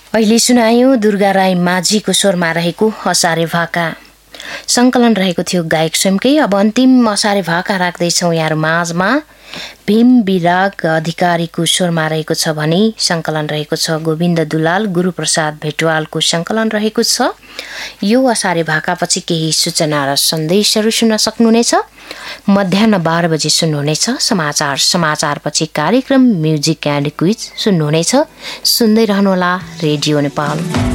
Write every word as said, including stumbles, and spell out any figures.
अहिले सुनायो दुर्गा राई माझीको स्वरमा रहेको असारे भाका। सङ्कलन रहेको थियो गायक स्वयंकै। अब अन्तिम असारे भाका राख्दैछौँ यहाँहरू माझमा। भीम विराग अधिकारीको स्वरमा रहेको छ भने सङ्कलन रहेको छ गोविन्द दुलाल गुरुप्रसाद भेटवालको सङ्कलन रहेको छ। यो असारे भाकापछि केही सूचना र सन्देशहरू सुन्न सक्नुहुनेछ। मध्याह बाह्र बजे सुन्नुहुनेछ समाचार। समाचारपछि कार्यक्रम म्युजिक एन्ड क्विज सुन्नुहुनेछ। सुन्दै रहनुहोला रेडियो नेपाल।